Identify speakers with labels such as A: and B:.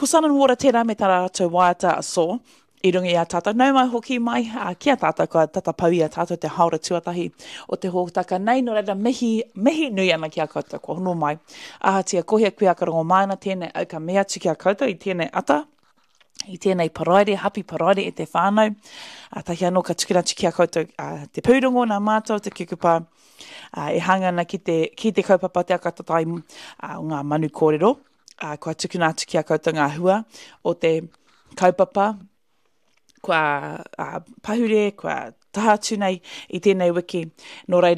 A: Ko sanan wara tērā me tā rātou waiata a so, I rungi a tātou. Nau mai hoki mai, kia tātou kua tata pau i a tātou te haora tuatahi o te hōtaka nei, no reira mehi nui ana ki a koutou, ko hono mai. Ahatia kohia kui a karongo maina, tēnei au ka mea tu ki a koutou, I tēnei ata, I tēnei paraire, happy paraire e te whānau. Tahi anō ka tukirantu ki a koutou te pūrongo nā mātou, te kikupa e hangana ki te kaupapa te akatatai o ngā manu kōrero. Kua tukirantu ki a koutou ngā hua o te kaupapa, kua pahure, kua tahatu nei I tēnei wiki. Nō reira,